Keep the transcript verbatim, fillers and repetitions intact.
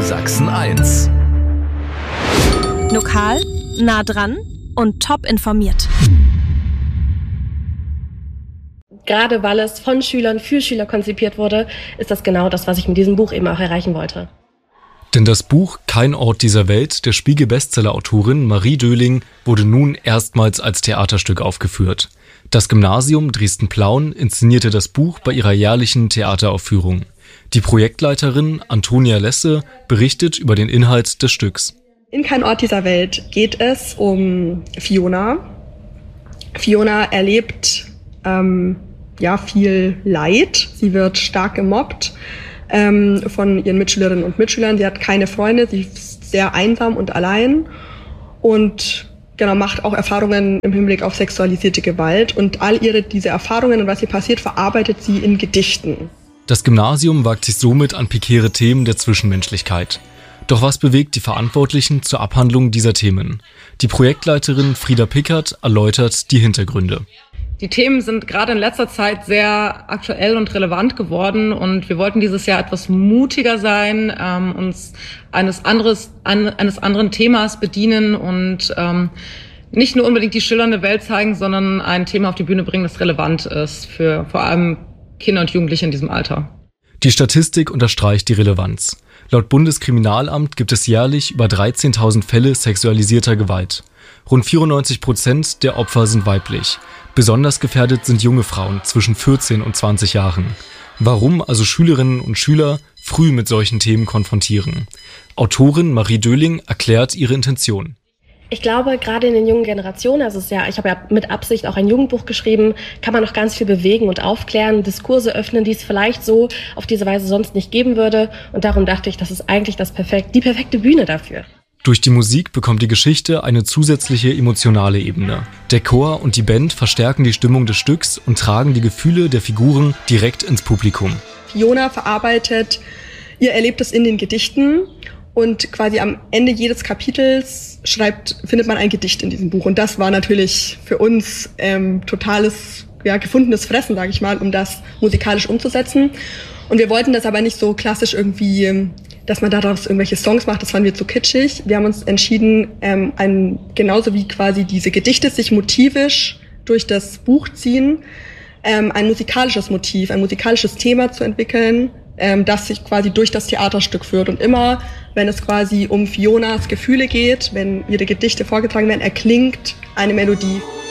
Sachsen eins. Lokal, nah dran und top informiert. Gerade weil es von Schülern für Schüler konzipiert wurde, ist das genau das, was ich mit diesem Buch eben auch erreichen wollte. Denn das Buch Kein Ort dieser Welt der Spiegel-Bestseller-Autorin Marie Döhling wurde nun erstmals als Theaterstück aufgeführt. Das Gymnasium Dresden-Plauen inszenierte das Buch bei ihrer jährlichen Theateraufführung. Die Projektleiterin Antonia Lesse berichtet über den Inhalt des Stücks. In Kein Ort dieser Welt geht es um Fiona. Fiona erlebt ähm, ja, viel Leid. Sie wird stark gemobbt ähm, von ihren Mitschülerinnen und Mitschülern. Sie hat keine Freunde, sie ist sehr einsam und allein und genau, macht auch Erfahrungen im Hinblick auf sexualisierte Gewalt. Und all ihre diese Erfahrungen und was ihr passiert, verarbeitet sie in Gedichten. Das Gymnasium wagt sich somit an pikäre Themen der Zwischenmenschlichkeit. Doch was bewegt die Verantwortlichen zur Abhandlung dieser Themen? Die Projektleiterin Frieda Pickert erläutert die Hintergründe. Die Themen sind gerade in letzter Zeit sehr aktuell und relevant geworden und wir wollten dieses Jahr etwas mutiger sein, ähm, uns eines, anderes, ein, eines anderen Themas bedienen und ähm, nicht nur unbedingt die schillernde Welt zeigen, sondern ein Thema auf die Bühne bringen, das relevant ist für vor allem Kinder und Jugendliche in diesem Alter. Die Statistik unterstreicht die Relevanz. Laut Bundeskriminalamt gibt es jährlich über dreizehntausend Fälle sexualisierter Gewalt. Rund vierundneunzig Prozent der Opfer sind weiblich. Besonders gefährdet sind junge Frauen zwischen vierzehn und zwanzig Jahren. Warum also Schülerinnen und Schüler früh mit solchen Themen konfrontieren? Autorin Marie Döhling erklärt ihre Intention. Ich glaube, gerade in den jungen Generationen, also es ist ja, ich habe ja mit Absicht auch ein Jugendbuch geschrieben, kann man noch ganz viel bewegen und aufklären, Diskurse öffnen, die es vielleicht so auf diese Weise sonst nicht geben würde. Und darum dachte ich, das ist eigentlich das perfekt, die perfekte Bühne dafür. Durch die Musik bekommt die Geschichte eine zusätzliche emotionale Ebene. Der Chor und die Band verstärken die Stimmung des Stücks und tragen die Gefühle der Figuren direkt ins Publikum. Fiona verarbeitet ihr Erlebtes in den Gedichten und quasi am Ende jedes Kapitels schreibt, findet man ein Gedicht in diesem Buch. Und das war natürlich für uns ähm, totales, ja, gefundenes Fressen, sage ich mal, um das musikalisch umzusetzen. Und wir wollten das aber nicht so klassisch irgendwie, dass man daraus irgendwelche Songs macht, das fanden wir zu kitschig. Wir haben uns entschieden, ähm, ein, genauso wie quasi diese Gedichte sich motivisch durch das Buch ziehen, ähm, ein musikalisches Motiv, ein musikalisches Thema zu entwickeln, ähm, das sich quasi durch das Theaterstück führt. Und immer, wenn es quasi um Fionas Gefühle geht, wenn ihre Gedichte vorgetragen werden, erklingt eine Melodie.